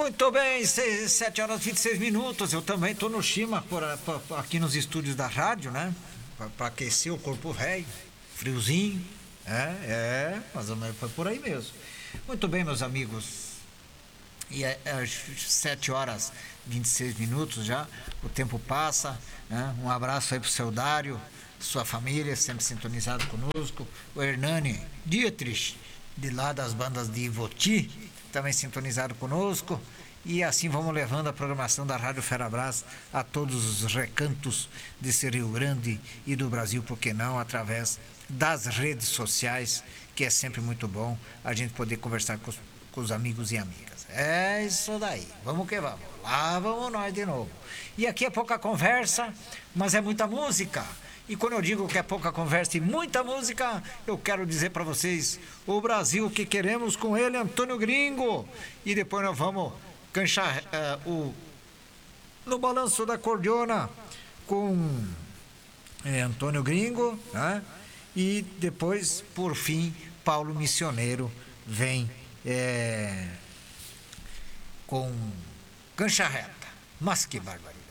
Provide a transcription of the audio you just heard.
Muito bem, 7 horas e 26 minutos. Eu também estou no Shima, aqui nos estúdios da rádio, né? Para aquecer o corpo velho, friozinho. Mais ou menos foi por aí mesmo. Muito bem, meus amigos. E é 7 horas e 26 minutos já, o tempo passa, né? Um abraço aí pro seu Dário, sua família, sempre sintonizado conosco. O Hernani Dietrich, de lá das bandas de Ivoti, também sintonizado conosco. E assim vamos levando a programação da Rádio Ferabras a todos os recantos desse Rio Grande e do Brasil, por que não, através das redes sociais, que é sempre muito bom a gente poder conversar com os amigos e amigas. É isso daí, vamos que vamos, lá vamos nós de novo. E aqui é pouca conversa, mas é muita música. E quando eu digo que é pouca conversa e muita música, eu quero dizer para vocês, o Brasil que queremos com ele, Antônio Gringo. E depois nós vamos canchar no balanço da cordiona com Antônio Gringo, né? E depois, por fim, Paulo Missioneiro vem com cancha reta. Mas que barbaridade.